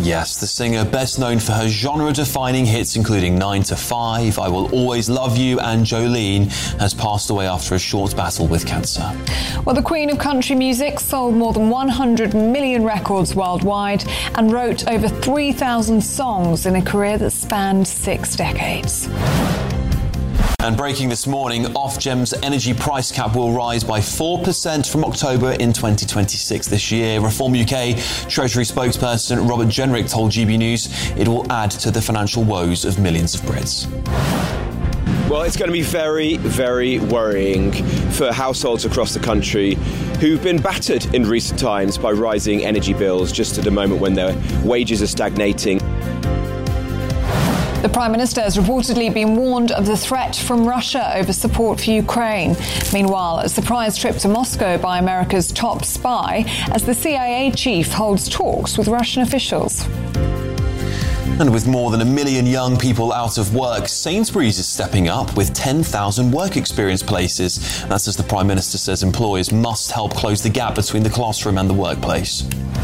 Yes, the singer, best known for her genre-defining hits including 9 to 5, I Will Always Love You and Jolene, has passed away after a short battle with cancer. Well, the Queen of country music sold more than 100 million records worldwide and wrote over 3,000 songs in a career that spanned 6 decades. And breaking this morning, Ofgem's energy price cap will rise by 4% from October in 2026 this year. Reform UK Treasury spokesperson Robert Jenrick told GB News it will add to the financial woes of millions of Brits. Well, it's going to be very, very worrying for households across the country who've been battered in recent times by rising energy bills just at a moment when their wages are stagnating. The Prime Minister has reportedly been warned of the threat from Russia over support for Ukraine. Meanwhile, a surprise trip to Moscow by America's top spy as the CIA chief holds talks with Russian officials. And with more than 1 million young people out of work, Sainsbury's is stepping up with 10,000 work experience places. That's as the Prime Minister says employers must help close the gap between the classroom and the workplace.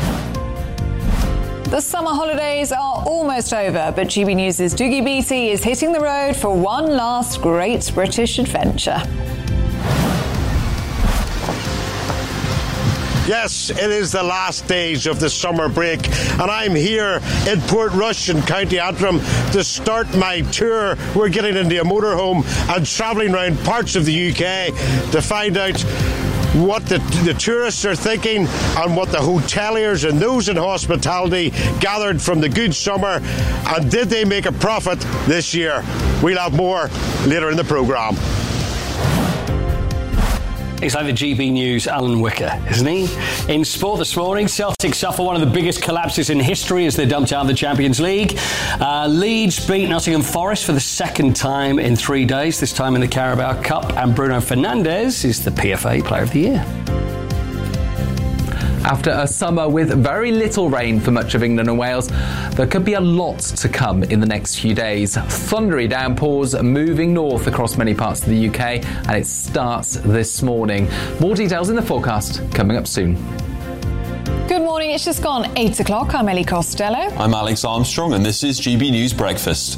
The summer holidays are almost over, but GB News' Doogie Beattie is hitting the road for one last great British adventure. Yes, it is the last days of the summer break, and I'm here in Portrush in County Antrim to start my tour. We're getting into a motorhome and travelling around parts of the UK to find out what the tourists are thinking and what the hoteliers and those in hospitality gathered from the good summer, and did they make a profit this year? We'll have more later in the programme. It's like the GB News Alan Wicker, isn't he? In sport this morning, Celtic suffer one of the biggest collapses in history as they dumped out of the Champions League. Leeds beat Nottingham Forest for the second time in 3 days, this time in the Carabao Cup, and Bruno Fernandes is the PFA Player of the Year. After a summer with very little rain for much of England and Wales, there could be a lot to come in the next few days. Thundery downpours moving north across many parts of the UK, and it starts this morning. More details in the forecast coming up soon. Good morning, it's just gone 8 o'clock. I'm Ellie Costello. I'm Alex Armstrong, and this is GB News Breakfast.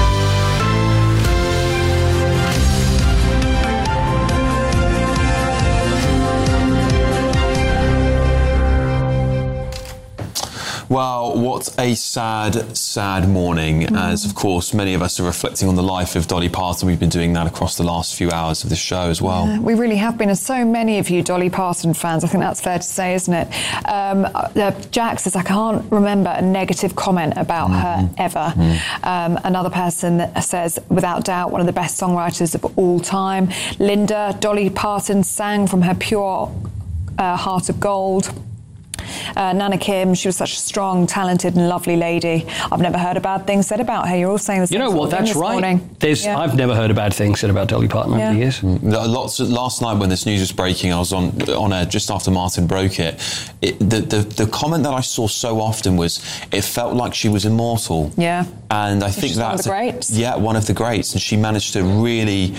Well, what a sad, sad morning, as, of course, many of us are reflecting on the life of Dolly Parton. We've been doing that across the last few hours of the show as well. Yeah, we really have been, and so many of you Dolly Parton fans. I think that's fair to say, isn't it? Jack says, I can't remember a negative comment about her ever. Another person that says, without doubt, one of the best songwriters of all time. Linda, Dolly Parton sang from her pure heart of gold. Nana Kim, she was such a strong, talented and lovely lady. I've never heard a bad thing said about her. You're all saying the same. You know what, that's right. I've never heard a bad thing said about Dolly Parton over the years. Last night when this news was breaking, I was on air just after Martin broke it. The comment that I saw so often was, it felt like she was immortal. Yeah. And I think that's one of the greats. Yeah, one of the greats. And she managed to really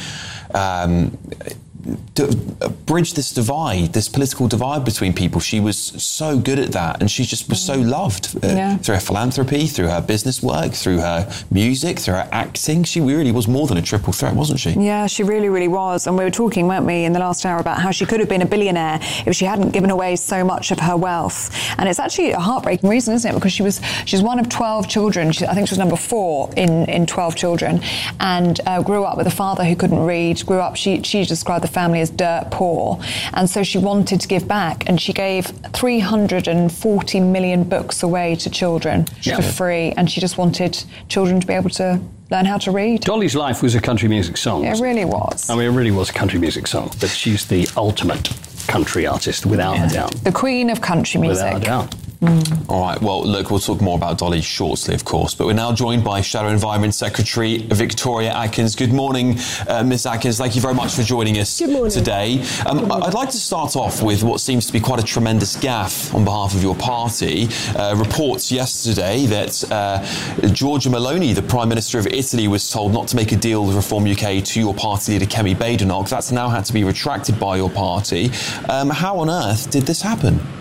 to bridge this divide, this political divide between people. She was so good at that, and she just was so loved through her philanthropy, through her business work, through her music, through her acting. She really was more than a triple threat, wasn't she? Yeah, she really, really was. And we were talking, weren't we, in the last hour about how she could have been a billionaire if she hadn't given away so much of her wealth. And it's actually a heartbreaking reason, isn't it? Because she's one of 12 children. I think she was number 4 in 12 children, and grew up with a father who couldn't read. She described the family as dirt poor, and so she wanted to give back, and she gave 340 million books away to children for free, and she just wanted children to be able to learn how to read. Dolly's life was a country music song. It really was. I mean, it really was a country music song, but she's the ultimate country artist, without a doubt. The queen of country music. Without a doubt. All right, well, look, we'll talk more about Dolly shortly, of course, but we're now joined by Shadow Environment Secretary Victoria Atkins. Good morning, Miss Atkins. Thank you very much for joining us today. I'd like to start off with what seems to be quite a tremendous gaffe on behalf of your party. Reports yesterday that Giorgia Meloni, the Prime Minister of Italy, was told not to make a deal with Reform UK to your party leader, Kemi Badenoch. That's now had to be retracted by your party. How on earth did this happen?